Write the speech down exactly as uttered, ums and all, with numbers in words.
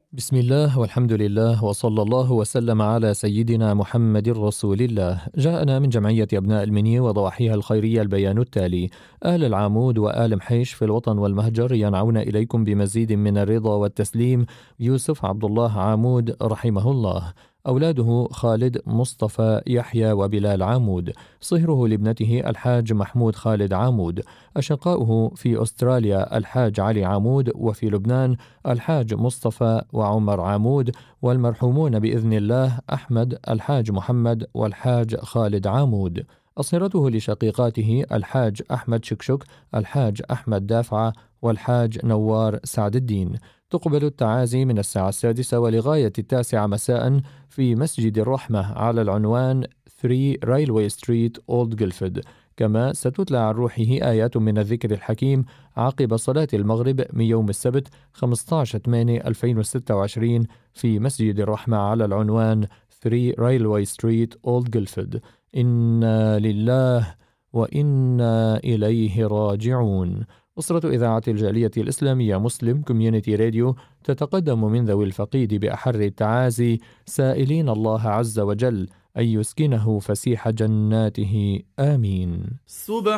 بسم الله والحمد لله وصلى الله وسلم على سيدنا محمد رسول الله. جاءنا من جمعية أبناء المنيا وضواحيها الخيرية البيان التالي: أهل العامود وآل محيش في الوطن والمهجر ينعون إليكم بمزيد من الرضا والتسليم. يوسف عبد الله عامود رحمه الله. أولاده خالد، مصطفى، يحيى وبلال عامود. صهره لابنته الحاج محمود خالد عامود. أشقاؤه في أستراليا الحاج علي عامود، وفي لبنان الحاج مصطفى وعمر عامود. والمرحومون بإذن الله أحمد، الحاج محمد، والحاج خالد عامود. أصهرته لشقيقاته الحاج أحمد شكشك، الحاج أحمد دافعة، والحاج نوار سعد الدين. تقبل التعازي من الساعة السادسة ولغاية التاسعة مساء في مسجد الرحمة على العنوان ثلاثة رايلوي ستريت أولد جلفد. كما ستتلى عن روحه آيات من الذكر الحكيم عقب صلاة المغرب من يوم السبت خمسة عشر ثمانية ألفين وستة وعشرين في مسجد الرحمة على العنوان ثلاثة رايلوي ستريت أولد جلفد. إنا لله وإنا إليه راجعون. أسرة إذاعة الجالية الإسلامية مسلم كوميونيتي راديو تتقدم من ذوي الفقيد بأحر التعازي، سائلين الله عز وجل أن يسكنه فسيح جناته، آمين.